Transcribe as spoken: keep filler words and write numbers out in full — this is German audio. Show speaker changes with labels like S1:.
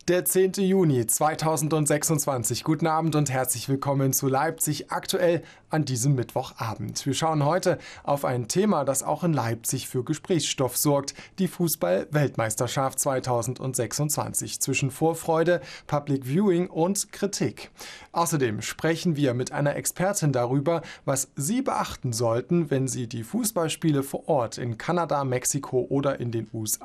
S1: Der zehnte Juni zweitausendsechsundzwanzig. Guten Abend und herzlich willkommen zu Leipzig aktuell an diesem Mittwochabend. Wir schauen heute auf ein Thema, das auch in Leipzig für Gesprächsstoff sorgt: die Fußball-Weltmeisterschaft zweitausendsechsundzwanzig zwischen Vorfreude, Public Viewing und Kritik. Außerdem sprechen wir mit einer Expertin darüber, was Sie beachten sollten, wenn Sie die Fußballspiele vor Ort in Kanada, Mexiko oder in den U S